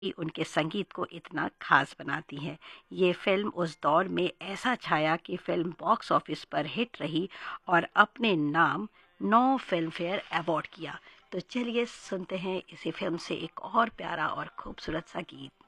ही उनके संगीत को इतना खास बनाती है। ये फ़िल्म उस दौर में ऐसा छाया कि फ़िल्म बॉक्स ऑफिस पर हिट रही और अपने नाम 9 फ़िल्म फेयर अवार्ड किया। तो चलिए सुनते हैं इसी फ़िल्म से एक और प्यारा और खूबसूरत सा गीत।